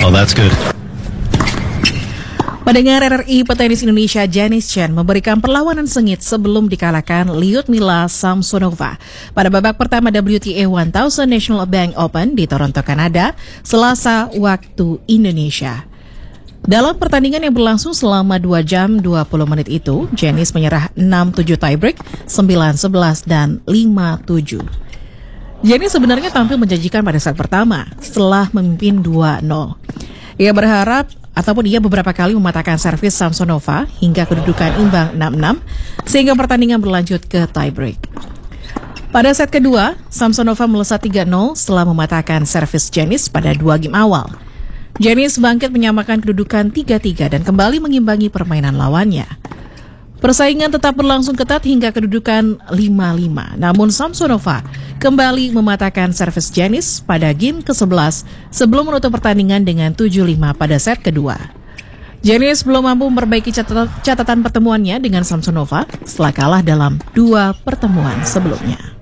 Oh, that's good. Pendengar RRI, petenis Indonesia Janice Chen memberikan perlawanan sengit sebelum dikalahkan Lyudmila Samsonova pada babak pertama WTA 1000 National Bank Open di Toronto, Kanada, Selasa waktu Indonesia. Dalam pertandingan yang berlangsung selama 2 jam 20 menit itu, Janice menyerah 6-7 tiebreak, 9-11 dan 5-7. Janice sebenarnya tampil menjanjikan pada set pertama setelah memimpin 2-0. Ia beberapa kali mematahkan servis Samsonova hingga kedudukan imbang 6-6 sehingga pertandingan berlanjut ke tiebreak. Pada set kedua, Samsonova melesat 3-0 setelah mematahkan servis Janice pada 2 game awal. Janice bangkit menyamakan kedudukan 3-3 dan kembali mengimbangi permainan lawannya. Persaingan tetap berlangsung ketat hingga kedudukan 5-5. Namun Samsonova kembali mematahkan servis Janice pada game ke-11 sebelum menutup pertandingan dengan 7-5 pada set kedua. Janice belum mampu memperbaiki catatan pertemuannya dengan Samsonova setelah kalah dalam 2 pertemuan sebelumnya.